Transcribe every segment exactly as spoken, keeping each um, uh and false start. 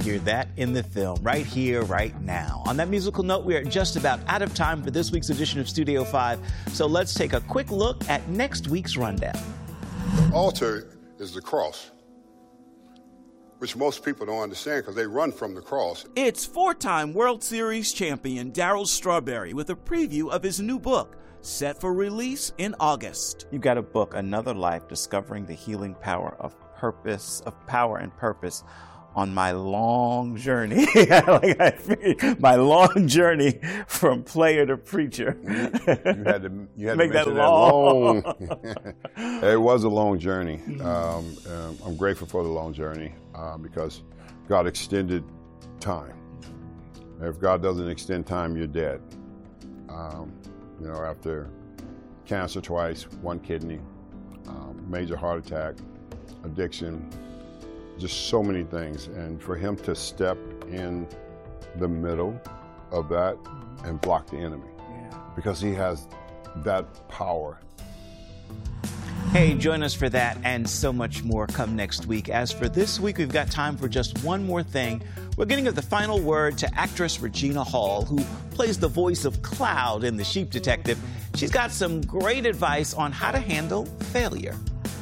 hear that in the film right here, right now. On that musical note, we are just about out of time for this week's edition of Studio five. So let's take a quick look at next week's rundown. The altar is the cross, which most people don't understand because they run from the cross. It's four-time World Series champion Darryl Strawberry with a preview of his new book, set for release in August. You've got a book, Another Life, Discovering the Healing Power of Purpose, of Power and Purpose, on my long journey, like I figured, my long journey from player to preacher. You, you had to, you had Make to that mention long. that long. It was a long journey. Um, um, I'm grateful for the long journey uh, because God extended time. If God doesn't extend time, you're dead. Um, you know, after cancer twice, one kidney, um, major heart attack, addiction, just so many things. And for him to step in the middle of that and block the enemy, yeah. because he has that power. Hey, join us for that and so much more come next week. As for this week, we've got time for just one more thing. We're going to give the final word to actress Regina Hall, who plays the voice of Cloud in The Sheep Detective. She's got some great advice on how to handle failure.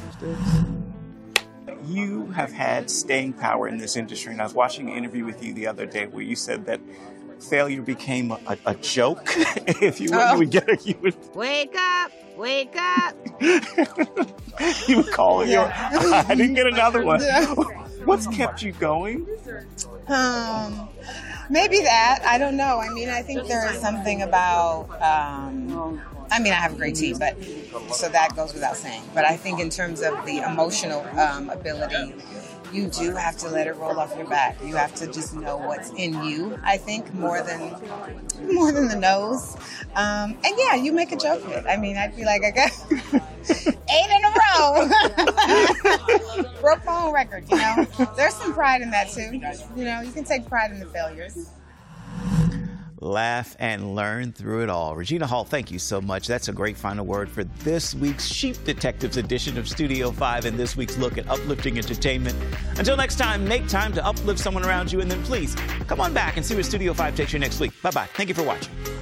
You have had staying power in this industry, and I was watching an interview with you the other day where you said that failure became a, a joke. If you, oh. you would get it, you would wake up, wake up. You would call it your. I didn't get another one. What's kept you going? Um, maybe that. I don't know. I mean, I think there is something about. Um, I mean, I have a great team, but so that goes without saying. But I think in terms of the emotional um, ability, you do have to let it roll off your back. You have to just know what's in you, I think, more than more than the nose. Um, and yeah, you make a joke of it. I mean, I'd be like, I got eight in a row. Broke my own record, you know? There's some pride in that, too. You know, you can take pride in the failures. Laugh and learn through it all. Regina Hall, thank you so much. That's a great final word for this week's Sheep Detectives edition of Studio five and this week's look at uplifting entertainment. Until next time, make time to uplift someone around you, and then please come on back and see where Studio five takes you next week. Bye-bye. Thank you for watching.